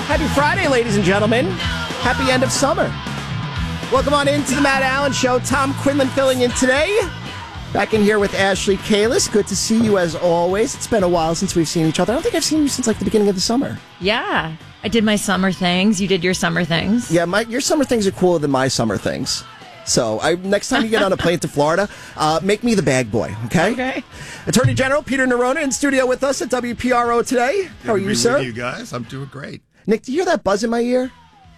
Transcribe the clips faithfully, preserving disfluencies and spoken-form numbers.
Happy Friday, ladies and gentlemen. Happy end of summer. Welcome on into the Matt Allen Show. Tom Quinlan filling in today. Back in here with Ashley Kalis. Good to see you as always. It's been a while since we've seen each other. I don't think I've seen you since like the beginning of the summer. Yeah. I did my summer things. You did your summer things. Yeah, my your summer things are cooler than my summer things. So I, next time you get on a plane to Florida, uh, make me the bag boy, okay? Okay. Attorney General Peter Nerona in studio with us at W P R O today. How are you, sir? With you guys, I'm doing great. Nick, do you hear that buzz in my ear?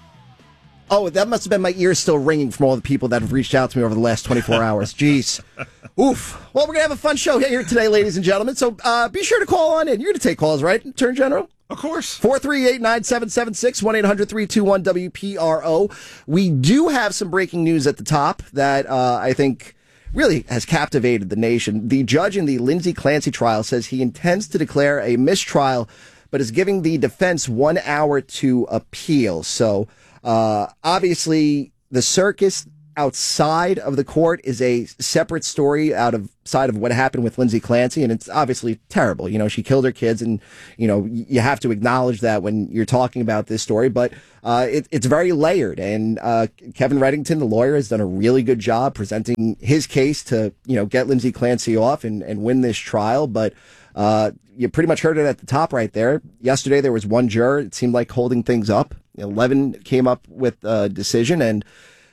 Oh, that must have been my ears still ringing from all the people that have reached out to me over the last twenty-four hours. Jeez. Oof. Well, we're going to have a fun show here today, ladies and gentlemen. So uh, be sure to call on in. You're going to take calls, right, Attorney General? Of course. four three eight, nine seven seven six, one eight hundred, three two one, W P R O. We do have some breaking news at the top that uh, I think really has captivated the nation. The judge in the Lindsay Clancy trial says he intends to declare a mistrial, but is giving the defense one hour to appeal. So uh, obviously the circus outside of the court is a separate story out of side of what happened with Lindsay Clancy. And it's obviously terrible. You know, she killed her kids, and, you know, you have to acknowledge that when you're talking about this story, but uh, it, it's very layered. And uh, Kevin Reddington, the lawyer, has done a really good job presenting his case to, you know, get Lindsay Clancy off and, and win this trial. But uh, you pretty much heard it at the top right there. Yesterday, there was one juror. It seemed like holding things up. eleven came up with a decision. And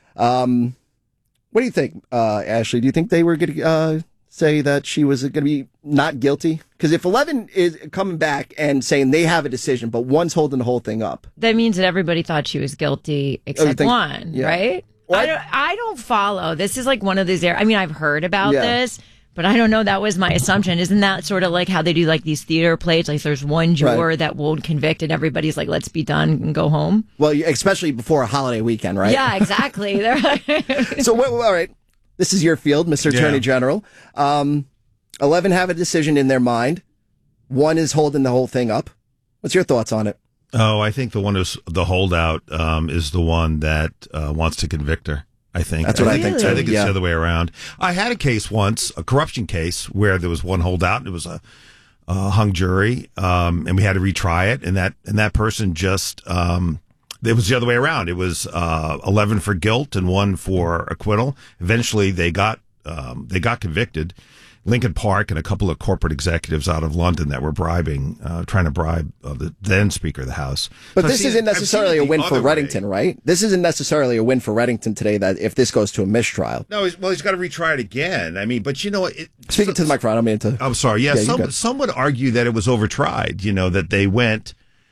Um, what do you think, uh, Ashley? Do you think they were going to uh, say that she was going to be not guilty? Because if eleven is coming back and saying they have a decision, but one's holding the whole thing up, that means that everybody thought she was guilty except think, one, yeah. right? Well, I don't. I don't follow. This is like one of these. I mean, I've heard about Yeah. this. But I don't know. That was my assumption. Isn't that sort of like how they do like these theater plays? Like there's one juror Right. that won't convict and everybody's like, let's be done and go home. well, you- especially before a holiday weekend, right? Yeah, exactly. They're So, well, all right, this is your field, Mister Yeah. Attorney General. Um, eleven have a decision in their mind. One is holding the whole thing up. What's your thoughts on it? Oh, I think the one who's the holdout um, is the one that uh, wants to convict her. I think That's what I think, I too. think it's Yeah. the other way around. I had a case once, a corruption case, where there was one holdout, and it was a, a hung jury, um, and we had to retry it, and that and that person just um, it was the other way around. It was uh, eleven for guilt and one for acquittal. Eventually, they got um, they got convicted. Lincoln Park and a couple of corporate executives out of London that were bribing, uh, trying to bribe uh, the then Speaker of the House. But So I've this seen isn't it- I've seen necessarily it a the win for other way. Reddington, right? This isn't necessarily a win for Reddington today. That if this goes to a mistrial. No, he's, well, he's got to retry it again. I mean, but you know, it, Speaking to the microphone, I mean to. I'm sorry. Yeah, Yeah, you some got it. some would argue that it was overtried. You know, that they went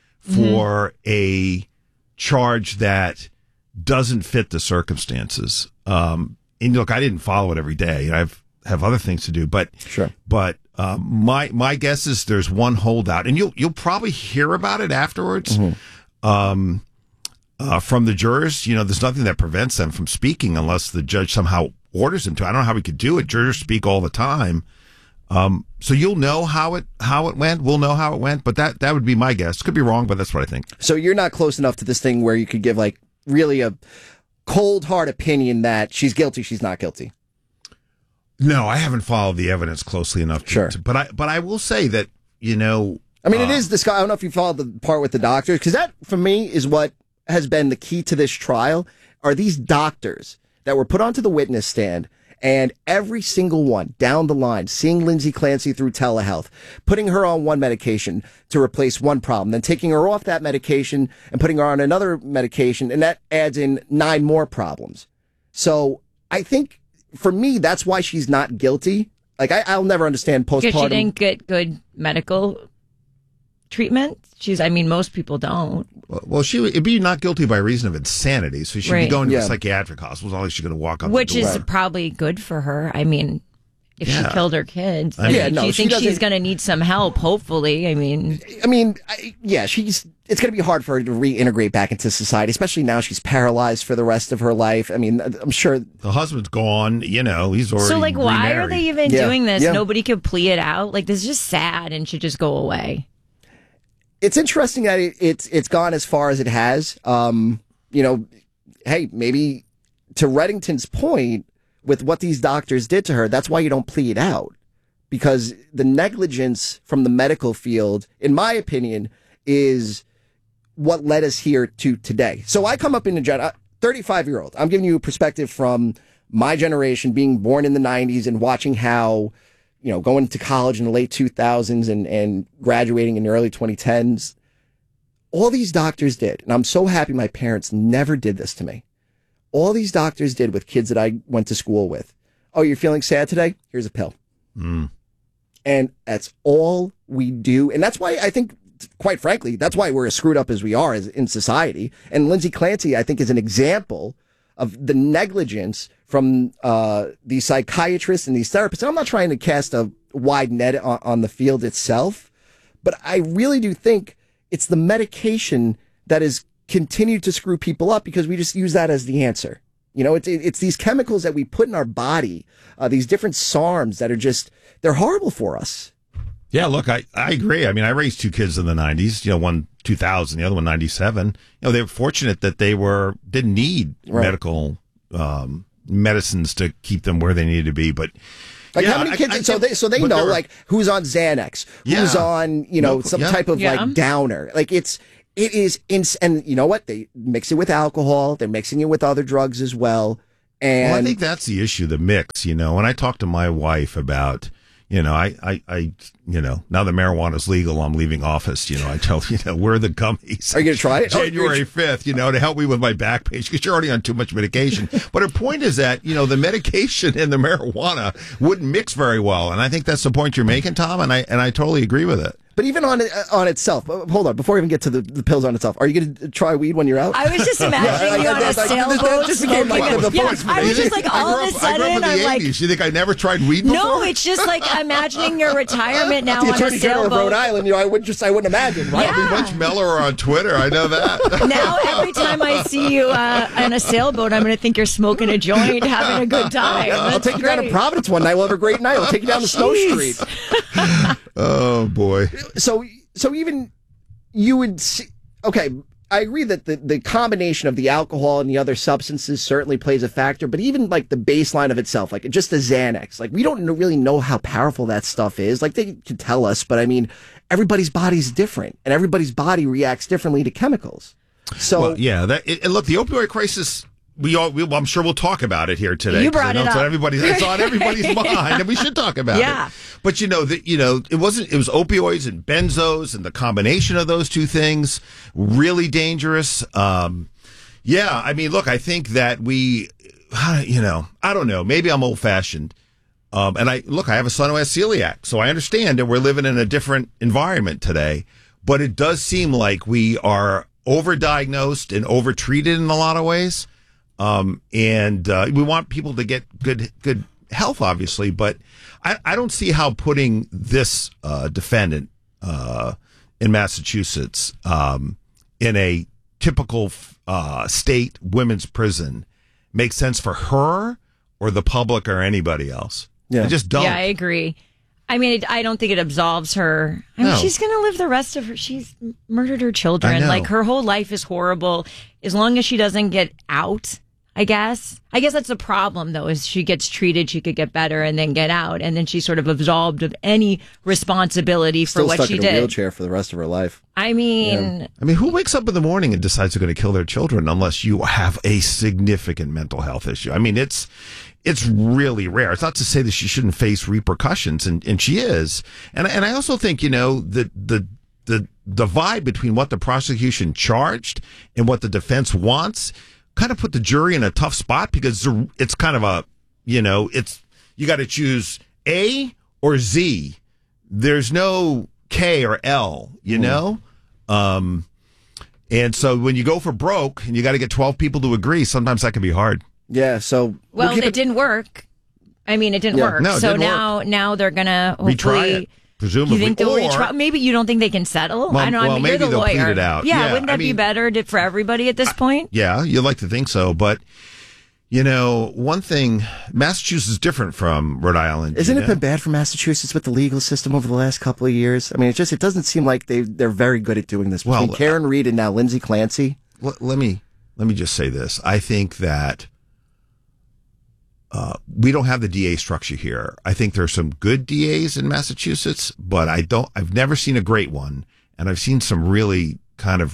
for a charge that doesn't fit the circumstances. Um, and look, I didn't follow it every day. I've have other things to do, but Sure. But um, my my guess is there's one holdout, and you'll you'll probably hear about it afterwards. Um, uh, from the jurors, you know, there's nothing that prevents them from speaking unless the judge somehow orders them to. I don't know how we could do it. Jurors speak all the time. Um, so you'll know how it how it went. We'll know how it went, but that that would be my guess. Could be wrong, but that's what I think. So you're not close enough to this thing where you could give like really a cold hard opinion that she's guilty, she's not guilty. No, I haven't followed the evidence closely enough. To, Sure. to- but I but I will say that you know. I mean, it uh, is this guy. I don't know if you followed the part with the doctors, because that, for me, is what has been the key to this trial, are these doctors that were put onto the witness stand, and every single one down the line, seeing Lindsay Clancy through telehealth, putting her on one medication to replace one problem, then taking her off that medication and putting her on another medication, and that adds in nine more problems. So I think, for me, that's why she's not guilty. Like, I, I'll never understand because she postpartum. didn't get good medical treatment. She's. I mean, most people don't. Well, she would be not guilty by reason of insanity, so she'd be Right. going to Yeah. a psychiatric hospital. It's not like she's going to walk up. Which the door. is probably good for her. I mean, if Yeah. she killed her kids, I I mean- mean, Yeah, no, do you she think she's doesn't- going to need some help? Hopefully, I mean, I mean, I, yeah, she's. It's going to be hard for her to reintegrate back into society, especially now she's paralyzed for the rest of her life. I mean, I'm sure. The husband's gone. You know, he's already. so like, why are remarried. they even Yeah, doing this? yeah. Nobody could plea it out. Like, this is just sad and should just go away. It's interesting that it, it's it's gone as far as it has. Um, you know, hey, maybe to Reddington's point with what these doctors did to her, that's why you don't plead out, because the negligence from the medical field, in my opinion, is what led us here to today. So I come up in a gen, thirty-five year old. I'm giving you a perspective from my generation, being born in the nineties and watching how, you know, going to college in the late two thousands and, and graduating in the early twenty tens. All these doctors did, and I'm so happy my parents never did this to me. All these doctors did with kids that I went to school with. Oh, you're feeling sad today? Here's a pill. Mm. And that's all we do. And that's why I think, quite frankly, that's why we're as screwed up as we are as in society. And Lindsay Clancy, I think, is an example of the negligence from uh, these psychiatrists and these therapists. And I'm not trying to cast a wide net on, on the field itself, but I really do think it's the medication that has continued to screw people up because we just use that as the answer. You know, it's, it's these chemicals that we put in our body, uh, these different SARMs that are just, they're horrible for us. Yeah, look, I, I agree. I mean, I raised two kids in the nineties, you know, one two thousand, the other one ninety-seven. You know, they were fortunate that they were, didn't need right. medical um, medicines to keep them where they needed to be. But like yeah, how many kids, I, I, so they, so they know were, like who's on Xanax, who's yeah. on, you know, no, some yeah. type of yeah. like downer. Like it's, it is, ins- and you know what? They mix it with alcohol. They're mixing it with other drugs as well. And well, I think that's the issue, the mix, you know. When I talk to my wife about, you know, I, I, I, you know, now that marijuana's legal, I'm leaving office. You know, I tell you know, where are the gummies? Are you going to try it? January fifth, you know, to help me with my back pain because you're already on too much medication. But her point is that, you know, the medication and the marijuana wouldn't mix very well. And I think that's the point you're making, Tom. And I, and I totally agree with it. But even on on itself, hold on, before we even get to the, the pills on itself, are you going to try weed when you're out? I was just imagining you on a sailboat smoking. Yeah, I was just like, all of a sudden, I'm like, you think I never tried weed before? No, it's just like imagining your retirement now the on a Attorney General of sailboat. Rhode Island, you know, I would just, I wouldn't imagine. Right? I'll be much mellower on Twitter. I know that. Now, every time I see you uh, on a sailboat, I'm going to think you're smoking a joint, having a good time. I'll That's take you great. down to Providence one night. We'll have a great night. I'll take you down to Snow Jeez. Street. Oh, boy. So, so even you would see, okay, I agree that the, the combination of the alcohol and the other substances certainly plays a factor, but even like the baseline of itself, like just the Xanax, like we don't know, really know how powerful that stuff is. Like they can tell us, but I mean, everybody's body's different and everybody's body reacts differently to chemicals. So, well, yeah, that, and look, the opioid crisis, we all, we, well, I'm sure we'll talk about it here today. You brought I know it it's up. on everybody's, it's on everybody's mind, and we should talk about Yeah. it. But you know, the, you know, it wasn't. It was opioids and benzos, and the combination of those two things really dangerous. Um, yeah, I mean, look, I think that we, you know, I don't know. Maybe I'm old fashioned. Um, and I look, I have a son who has celiac, so I understand that we're living in a different environment today. But it does seem like we are overdiagnosed and overtreated in a lot of ways. Um, and, uh, we want people to get good, good health, obviously, but I, I don't see how putting this, uh, defendant, uh, in Massachusetts, um, in a typical, uh, state women's prison makes sense for her or the public or anybody else. Yeah. I just don't. Yeah, I agree. I mean, it, I don't think it absolves her. I mean, No. she's going to live the rest of her. She's murdered her I children. know. Like, her whole life is horrible. As long as she doesn't get out, I guess. I guess that's the problem, though, is she gets treated, she could get better, and then get out. And then she's sort of absolved of any responsibility for still what stuck she in a did. wheelchair for the rest of her life. I mean, I mean, who wakes up in the morning and decides they're going to kill their children unless you have a significant mental health issue? I mean, it's it's really rare. It's not to say that she shouldn't face repercussions, and, and she is. And and I also think, you know, the the the divide between what the prosecution charged and what the defense wants kind of put the jury in a tough spot because it's kind of a, you know, it's you got to choose A or Z. There's no K or L, you know? Um, and so when you go for broke and you got to get twelve people to agree, sometimes that can be hard. Yeah, so well, we'll it didn't work. I mean, it didn't Yeah. work. No, it so didn't now, now they're gonna hopefully Retry it, presumably. You think they'll Or- retry? Maybe you don't think they can settle. Well, I don't know. well, I mean, maybe you're the they'll plead lawyer. it out. Yeah, Yeah, wouldn't that I be mean- better to, for everybody at this point? Yeah, you'd like to think so, but you know, one thing, Massachusetts is different from Rhode Island. Isn't you it know? been bad for Massachusetts with the legal system over the last couple of years? I mean, it just it doesn't seem like they they're very good at doing this. Between Well, Karen Reed and now Lindsay Clancy. Let, let me let me just say this. I think that uh, we don't have the D A structure here. I think there are some good D As in Massachusetts, but I don't. I've never seen a great one, and I've seen some really kind of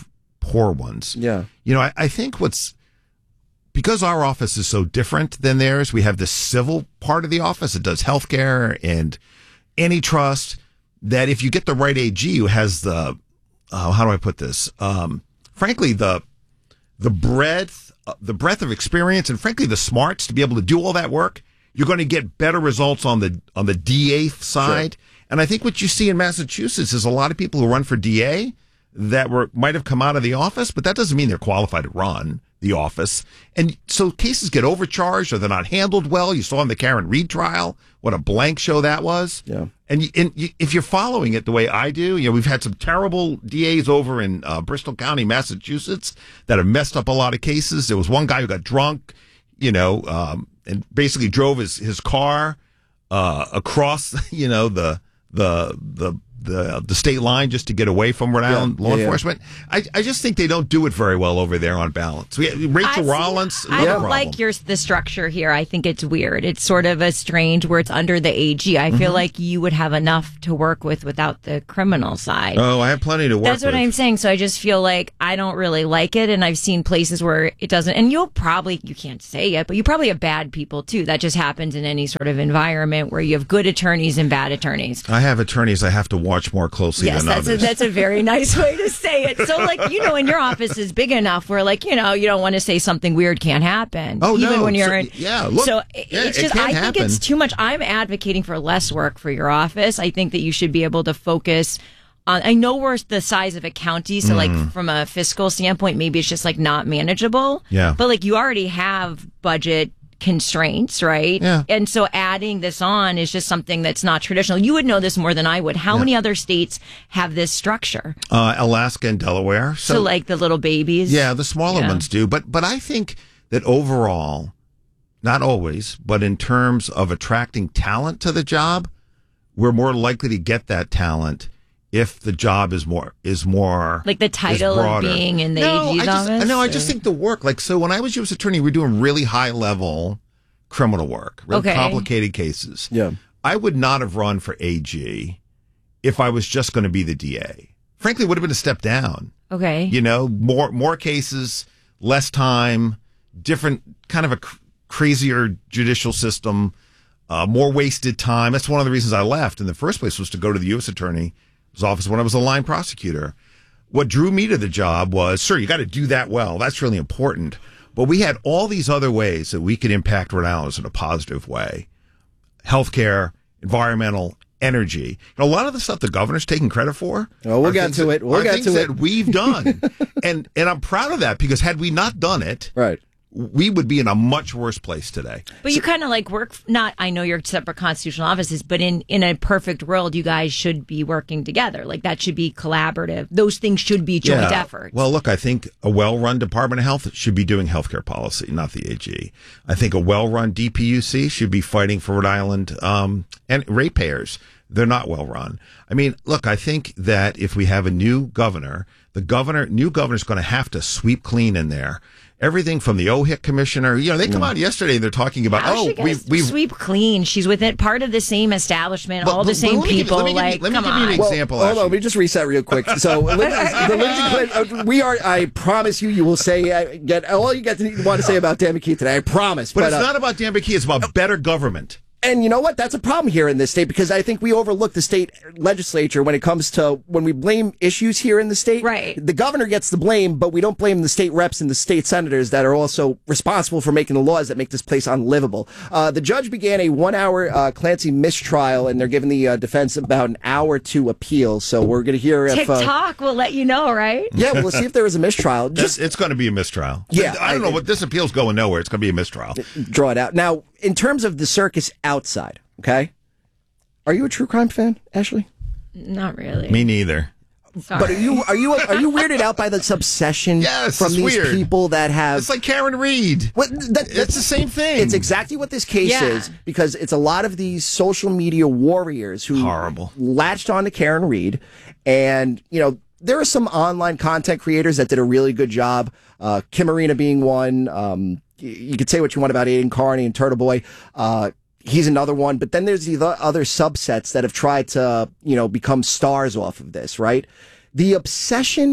poor ones. Yeah. You know, I, I think what's, because our office is so different than theirs, we have this civil part of the office that does healthcare and antitrust, that if you get the right A G who has the, uh, how do I put this? Um, frankly, the, the breadth, uh, the breadth of experience and frankly, the smarts to be able to do all that work, you're going to get better results on the, on the D A side. Sure. And I think what you see in Massachusetts is a lot of people who run for D A that were, might have come out of the office, but that doesn't mean they're qualified to run the office. And so cases get overcharged or they're not handled well. You saw in the Karen Reed trial what a blank show that was. Yeah. And, you, and you, if you're following it the way I do, you know, we've had some terrible D As over in uh, Bristol County, Massachusetts that have messed up a lot of cases. There was one guy who got drunk, you know, um, and basically drove his, his car uh, across, you know, the, the, the, the the state line just to get away from Rhode Island yeah, law yeah, enforcement. Yeah. I I just think they don't do it very well over there on balance. We, Rachel I Rollins. See, I don't like your the structure here. I think it's weird. It's sort of a strange where it's under the A G. I mm-hmm. feel like you would have enough to work with without the criminal side. Oh, I have plenty to work with. That's what with. I'm saying. So I just feel like I don't really like it, and I've seen places where it doesn't. And you'll probably you can't say it, but you probably have bad people too. That just happens in any sort of environment where you have good attorneys and bad attorneys. I have attorneys I have to watch more closely. Yes, that's a, that's a very nice way to say it. So, like, you know, and your office is big enough where, like, you know, you don't want to say something weird can't happen. Oh, even no. when you're so, in. Yeah, look. So, yeah, it's it just, can I happen. think it's too much. I'm advocating for less work for your office. I think that you should be able to focus on. I know we're the size of a county, so, mm. like, from a fiscal standpoint, maybe it's just, like, not manageable. Yeah. But, like, you already have budget constraints, right? Yeah. And so adding this on is just something that's not traditional. You would know this more than I would. How yeah. many other states have this structure? Uh, Alaska and Delaware. So, so like the little babies? Yeah, the smaller yeah. ones do. But but I think that overall, not always, but in terms of attracting talent to the job, we're more likely to get that talent if the job is more is more like the title of being in the no, A G's I just, office. No, I just think the work. Like so, when I was U S attorney, we were doing really high level criminal work, really okay. complicated cases. Yeah, I would not have run for A G if I was just going to be the D A. Frankly, it would have been a step down. Okay, you know, more more cases, less time, different kind of a cr- crazier judicial system, uh, more wasted time. That's one of the reasons I left in the first place was to go to the U S attorney. His office when I was a line prosecutor. What drew me to the job was, sir, you got to do that well. That's really important. But we had all these other ways that we could impact Rhode Island in a positive way. Healthcare, environmental, energy. And a lot of the stuff the governor's taking credit for. Oh, we'll get to that, it. We'll get to that it. We've done. and and I'm proud of that because had we not done it, right. we would be in a much worse place today. But so, you kind of like work, not, I know you're separate constitutional offices, but in, in a perfect world, you guys should be working together. Like that should be collaborative. Those things should be joint yeah. efforts. Well, look, I think a well-run Department of Health should be doing healthcare policy, not the A G. I think a well-run D P U C should be fighting for Rhode Island um, and ratepayers. They're not well-run. I mean, look, I think that if we have a new governor, the governor, new governor's going to have to sweep clean in there. Everything from the O H I C commissioner, you know, they come out yesterday and they're talking about, How oh, we we sweep clean. She's within part of the same establishment, but, all the but, same let me people. Give, let me like, give, let me come give on. you an example. Well, hold on, let me just reset real quick. So, the Lindsey Clinton, we are. I promise you, you will say uh, get all you get to want to say about Dan McKee today. I promise. But, but it's uh, not about Dan McKee. It's about better government. And you know what? That's a problem here in this state because I think we overlook the state legislature when it comes to when we blame issues here in the state. Right. The governor gets the blame, but we don't blame the state reps and the state senators that are also responsible for making the laws that make this place unlivable. Uh, the judge began a one-hour uh, Clancy mistrial, and they're giving the uh, defense about an hour to appeal. So we're going to hear if uh, TikTok will let you know, right? Yeah, we'll see if there is a mistrial. Just it's, it's going to be a mistrial. Yeah, I don't I, know what this appeal's going nowhere. It's going to be a mistrial. Draw it out now. In terms of the circus outside, okay? Are you a true crime fan, Ashley? Not really. Me neither. Sorry. But are you are you are you weirded out by this obsession yes, from it's these weird. people that have? It's like Karen Reed. What, that, it's the same thing. It's exactly what this case yeah. is because it's a lot of these social media warriors who horrible latched on to Karen Reed, and you know there are some online content creators that did a really good job. Uh, Kim Arena being one. Um, you could say what you want about Aiden Carney and Turtle Boy. Uh, he's another one. But then there's the other subsets that have tried to, you know, become stars off of this, right? The obsession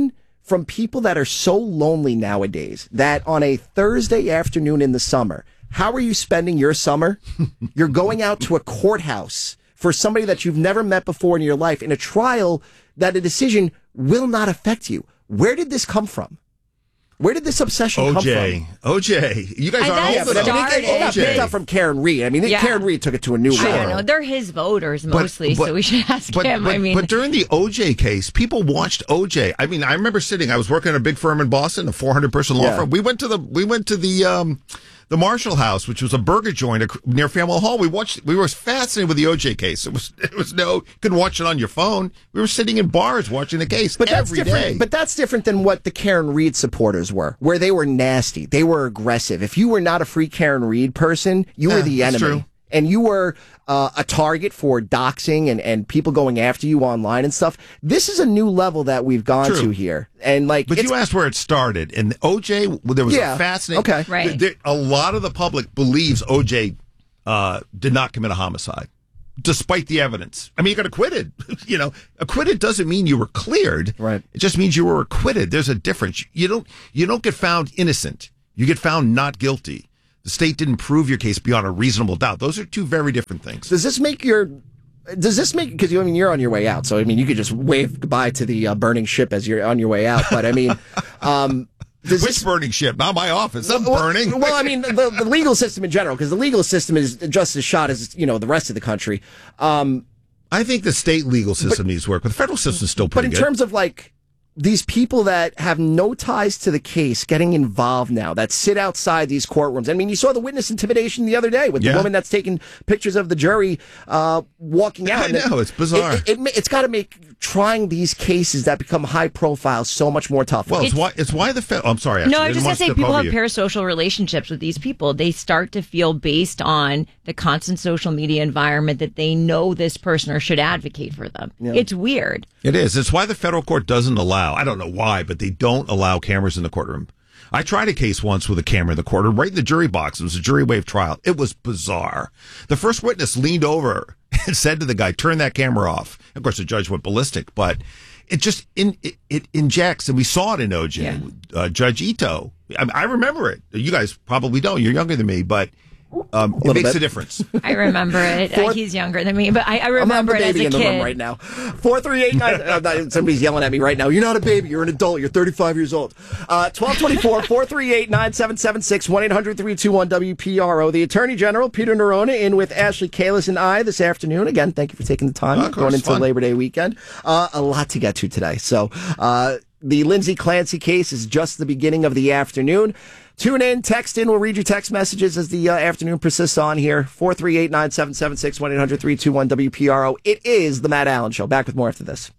from people that are so lonely nowadays that on a Thursday afternoon in the summer, how are you spending your summer? You're going out to a courthouse for somebody that you've never met before in your life in a trial that a decision will not affect you. Where did this come from? Where did this obsession O J. come from? O J. You guys I aren't bet old it enough. I mean, it, it got O J. picked up from Karen Reed. I mean, Yeah. Karen Reed took it to a new I level. don't know. They're his voters mostly, but- so we should ask But, him. but, I mean, but during the O J case, people watched O J. I mean, I remember sitting. I was working at a big firm in Boston, a four hundred person law Yeah. firm. We went to the we went to the um, the Marshall House, which was a burger joint ac- near Faneuil Hall. We watched. We were fascinated with the O J case. It was it was no you couldn't watch it on your phone. We were sitting in bars watching the case But that's every different. day. But that's different than what the Karen Reed supporters were, where they were nasty, they were aggressive. If you were not a free Karen Reed person, you were Yeah, the that's enemy, true. and you were uh, a target for doxing and and people going after you online and stuff. This is a new level that we've gone True. to here, and like, But it's, you asked where it started, and O J. There was Yeah. a fascinating. Okay. Right. th- there- a lot of the public believes O J uh, did not commit a homicide, despite the evidence. I mean, he got acquitted. you know, acquitted doesn't mean you were cleared. Right. It just means you were acquitted. There's a difference. You don't. You don't get found innocent. You get found not guilty. The state didn't prove your case beyond a reasonable doubt. Those are two very different things. does this make your does this make because you I mean you're on your way out, so I mean you could just wave goodbye to the uh, burning ship as you're on your way out. But I mean, um, does Which this burning ship? Not my office. I'm well, burning. Well, I mean, the, the legal system in general, because the legal system is just as shot as you know the rest of the country. Um, I think the state legal system needs work, but the federal system is still but pretty in good. terms of like these people that have no ties to the case getting involved now, that sit outside these courtrooms. I mean, you saw the witness intimidation the other day with Yeah. the woman that's taking pictures of the jury uh, walking out. I know, it's bizarre. It, it, it, it's got to make trying these cases that become high profile so much more tough. Well, it's, It's- why it's why the fed- oh, I'm sorry. Ashley, no, I I'm didn't just going want to say step people over have you. parasocial relationships with these people. They start to feel based on the constant social media environment that they know this person or should advocate for them. It's weird. It is. It's why the federal court doesn't allow. I don't know why, but they don't allow cameras in the courtroom. I tried a case once with a camera in the courtroom, right in the jury box. It was a jury waive trial. It was bizarre. The first witness leaned over and said to the guy, "Turn that camera off." Of course, the judge went ballistic, but it just in, it, it injects, and we saw it in O J. Yeah. Uh, Judge Ito. I, I remember it. You guys probably don't. You're younger than me, but um, it makes bit. a difference. I remember it. Fourth- He's younger than me, but I, I I'm remember not it the as baby a in the kid. room right now. Four three eight nine. uh, no, somebody's yelling at me right now. You're not a baby. You're an adult. You're thirty-five years old. Uh, twelve twenty-four, four three eight, nine seven seven six, one eight hundred, three two one, W P R O. The Attorney General, Peter Nerona, in with Ashley Kalis and I this afternoon. Again, thank you for taking the time Oh, of course, going into fun. Labor Day weekend. Uh, a lot to get to today. So, uh, the Lindsay Clancy case is just the beginning of the afternoon. Tune in, text in. We'll read your text messages as the uh, afternoon persists on here. four three eight, nine seven seven six, one eight hundred, three two one, W P R O. It is the Matt Allen Show. Back with more after this.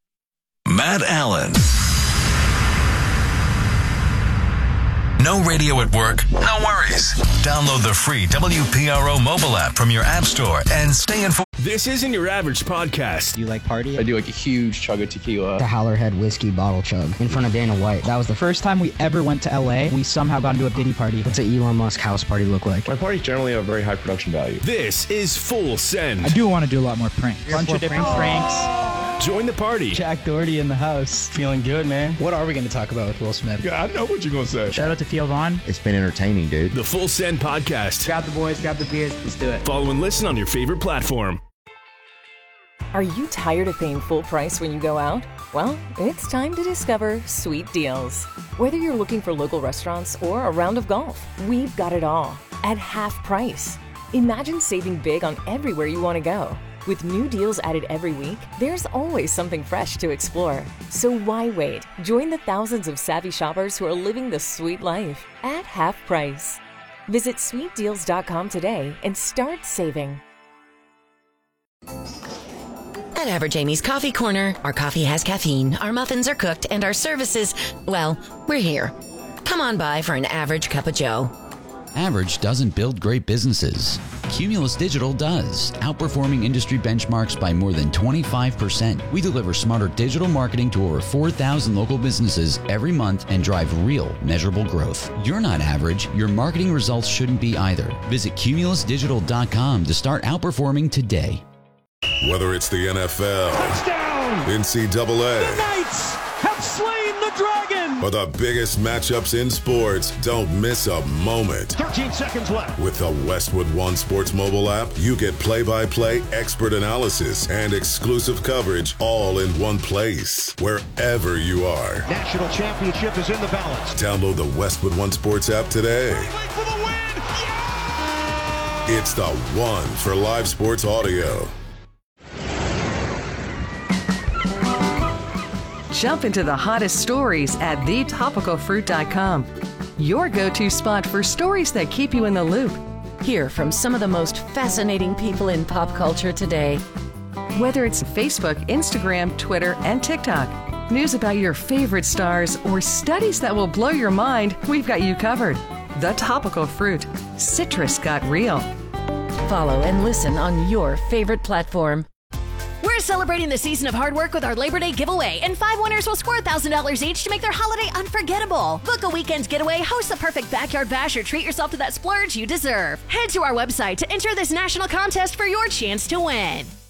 Matt Allen. No radio at work? No worries. Download the free W P R O mobile app from your app store and stay informed. This isn't your average podcast. Do you like party? I do like a huge chug of tequila. The Howlerhead whiskey bottle chug in front of Dana White. That was the first First time we ever went to L A, we somehow got into a Diddy party. What's an Elon Musk house party look like? My parties generally have very high production value. This is Full Send. I do want to do a lot more pranks. Bunch of different pranks. Join the party. Jack Doherty in the house. Feeling good, man. What are we going to talk about with Will Smith? I know what you're going to say. Shout out to Theo Vaughn. It's been entertaining, dude. The Full Send podcast. Grab the boys, grab the beers, let's do it. Follow and listen on your favorite platform. Are you tired of paying full price when you go out? Well, it's time to discover Sweet Deals. Whether you're looking for local restaurants or a round of golf, we've got it all at half price. Imagine saving big on everywhere you want to go. With new deals added every week, there's always something fresh to explore. So why wait? Join the thousands of savvy shoppers who are living the sweet life at half price. Visit sweet deals dot com today and start saving. At Average Amy's Coffee Corner, our coffee has caffeine, our muffins are cooked, and our services, well, we're here. Come on by for an average cup of joe. Average doesn't build great businesses. Cumulus Digital does, outperforming industry benchmarks by more than twenty-five percent. We deliver smarter digital marketing to over four thousand local businesses every month and drive real, measurable growth. You're not average. Your marketing results shouldn't be either. Visit cumulus digital dot com to start outperforming today. Whether it's the N F L, Touchdown! N C double A, The Knights have slain the dragon. For the biggest matchups in sports, don't miss a moment. thirteen seconds left. With the Westwood One Sports mobile app, you get play-by-play expert analysis and exclusive coverage all in one place, wherever you are. National championship is in the balance. Download the Westwood One Sports app today. For the win! Yeah! It's the one for live sports audio. Jump into the hottest stories at the topical fruit dot com. Your go-to spot for stories that keep you in the loop. Hear from some of the most fascinating people in pop culture today. Whether it's Facebook, Instagram, Twitter, and TikTok, news about your favorite stars, or studies that will blow your mind, we've got you covered. The Topical Fruit. Citrus got real. Follow and listen on your favorite platform. We're celebrating the season of hard work with our Labor Day giveaway, and five winners will score one thousand dollars each to make their holiday unforgettable. Book a weekend getaway, host the perfect backyard bash, or treat yourself to that splurge you deserve. Head to our website to enter this national contest for your chance to win.